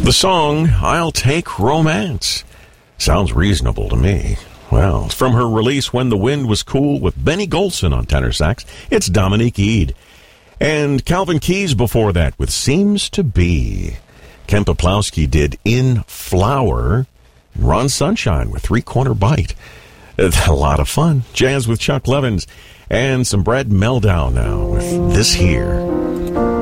The song, I'll Take Romance. Sounds reasonable to me. Well, it's from her release When the Wind Was Cool with Benny Golson on tenor sax. It's Dominique Eade. And Calvin Keys before that with Seems to Be. Ken Poplowski did In Flower. Ron Sunshine with Three Corner Bite. A lot of fun. Jazz with Chuck Levins. And some Brad Meldau now with This Here.